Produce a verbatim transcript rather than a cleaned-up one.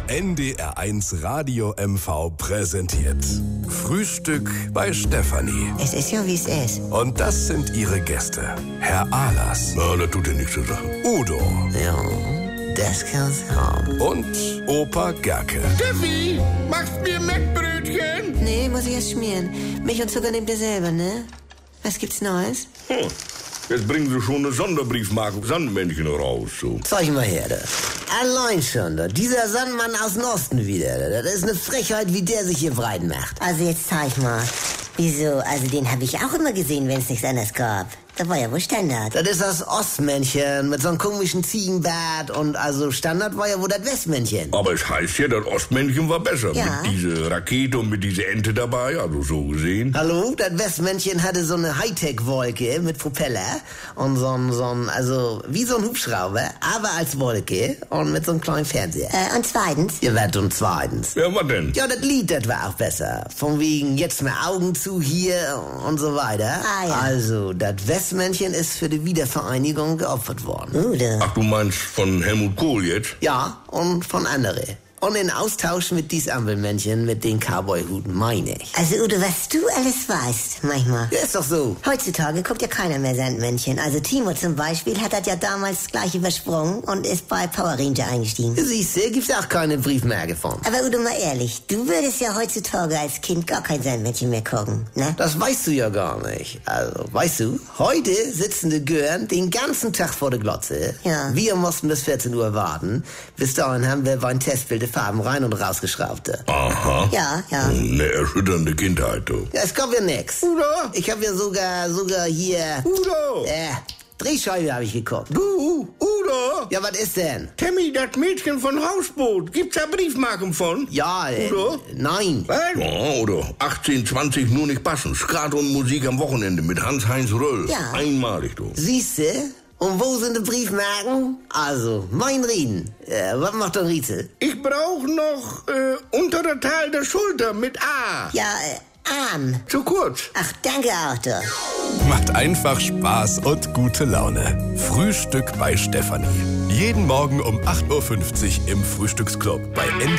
N D R eins Radio M V präsentiert Frühstück bei Stefanie. Es ist ja, wie es ist. Und das sind ihre Gäste. Herr Ahlers. Na, das tut ja nichts zur Sache. Udo. Ja, das kann's haben. Und Opa Gerke. Steffi, machst mir Mettbrötchen? Nee, muss ich erst schmieren. Milch und Zucker nehmt ihr selber, ne? Was gibt's Neues? Hm. Jetzt bringen sie schon eine Sonderbriefmarke auf Sandmännchen raus. So. Zeig mal her, da. Allein schon, da. Dieser Sandmann aus dem Osten wieder. Da. Das ist eine Frechheit, wie der sich hier breit macht. Also jetzt zeig mal. Wieso? Also den habe ich auch immer gesehen, wenn es nichts anderes gab. Das war ja wohl Standard. Das ist das Ostmännchen mit so einem komischen Ziegenbart. Und also Standard war ja wohl das Westmännchen. Aber es heißt ja, das Ostmännchen war besser. Ja. Mit dieser Rakete und mit dieser Ente dabei, also so gesehen. Hallo? Das Westmännchen hatte so eine Hightech-Wolke mit Propeller. Und so ein, so ein, also wie so ein Hubschrauber, aber als Wolke. Und mit so einem kleinen Fernseher. Äh, und zweitens? Ihr werdet und zweitens. Ja, was denn? Ja, das Lied, das war auch besser. Von wegen, jetzt mal Augen zu hier und so weiter. Ah, ja. Also, das Westmännchen ist für die Wiedervereinigung geopfert worden. Udo. Ach, du meinst von Helmut Kohl jetzt? Ja, und von anderen. Und in Austausch mit dies Ampelmännchen mit den Cowboy-Huten, meine ich. Also Udo, was du alles weißt, manchmal. Ja, ist doch so. Heutzutage guckt ja keiner mehr Sandmännchen. Also Timo zum Beispiel hat das ja damals gleich übersprungen und ist bei Power Ranger eingestiegen. Siehst du, gibt's auch keine Briefmarke von. Aber Udo, mal ehrlich, du würdest ja heutzutage als Kind gar kein Sandmännchen mehr gucken, ne? Das weißt du ja gar nicht. Also, weißt du, heute sitzen die Gören den ganzen Tag vor der Glotze. Ja. Wir mussten bis vierzehn Uhr warten. Bis dahin haben wir beim Testbild die Farben rein und rausgeschraubt. Aha. Ja, ja. Eine erschütternde Kindheit, du. Ja, es kommt ja nix. Udo? Ich habe ja sogar, sogar hier... Udo! Äh, Drehscheibe habe ich geguckt. Du, Udo! Ja, was ist denn? Tammy, das Mädchen von Hausboot. Gibt's da Briefmarken von? Ja, äh, Udo? nein. Was? Ja, Udo. achtzehn, zwanzig nur nicht passen. Skat und Musik am Wochenende mit Hans-Heinz Röll. Ja. Einmalig, du. Siehste? Und wo sind die Briefmarken? Also, mein Rieden. Äh, was macht der Rätsel? Ich brauch noch äh, untere Teil der Schulter mit A. Ja, äh, Arm. Zu kurz. Ach, danke, Arthur. Macht einfach Spaß und gute Laune. Frühstück bei Stefanie. Jeden Morgen um acht Uhr fünfzig im Frühstücksclub bei N D R